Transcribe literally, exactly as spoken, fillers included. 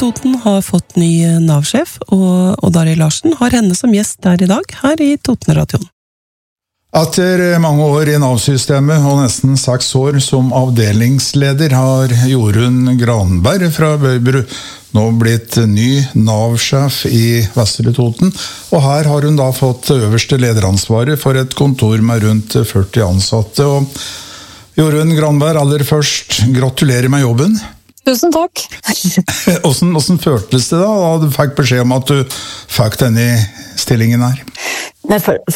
Toten har fått ny Nav-sjef, og Odd Arild Larsen har henne som gjest der i dag, her i Totenradioen. Etter mange år i Nav-systemet og nesten seks år som avdelingsleder har Jorunn Granberg fra Bøybru nå blitt ny Nav-sjef i Vestre Toten, og her har hun da fått øverste lederansvaret for et kontor med rundt førti ansatte. Og Jorunn Granberg, aller først, gratulerer med jobben. Tusen takk. Hvordan, hvordan føltes det da, da du fikk beskjed om at du fikk denne stillingen her? Men for,